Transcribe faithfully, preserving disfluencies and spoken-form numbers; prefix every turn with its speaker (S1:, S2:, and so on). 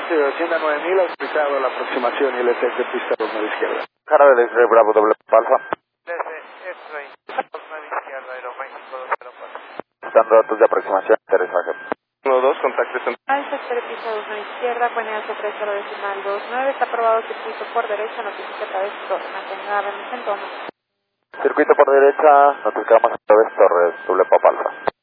S1: este de Hacienda nueve mil, autorizado la aproximación y el efecto de pista dos nueve izquierda.
S2: Cara del X-Ray Bravo doble Alfa.
S3: Desde X-Ray dos nueve izquierda, Aeroméxico dos cero cuatro.
S2: Dando datos de aproximación, aterrizaje.
S3: uno dos, contacto en...
S4: Alfa, pista dos nueve izquierda, Buenas tres cero decimal dos nueve, está aprobado circuito por derecha, notifica a través de torre, mantenga en tono.
S2: Circuito por derecha, notificamos a través Torres, doble Papa Alfa.